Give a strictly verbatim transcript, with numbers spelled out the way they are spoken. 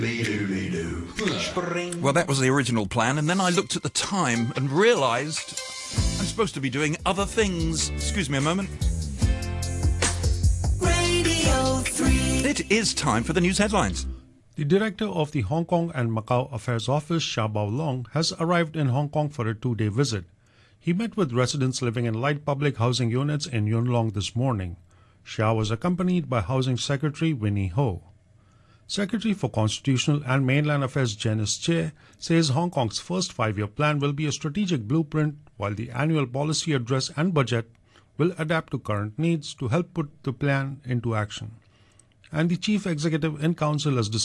Well, that was the original plan, and then I looked at the time and realised I'm supposed to be doing other things. Excuse me a moment. Radio three. It is time for the news headlines. The director of the Hong Kong and Macau Affairs Office, Sha Bao-long, has arrived in Hong Kong for a two-day visit. He met with residents living in light public housing units in Yuen Long this morning. Sha was accompanied by Housing Secretary Winnie Ho. Secretary for Constitutional and Mainland Affairs Janice Che says Hong Kong's first five-year plan will be a strategic blueprint, while the annual policy address and budget will adapt to current needs to help put the plan into action. And the Chief Executive in Council has decided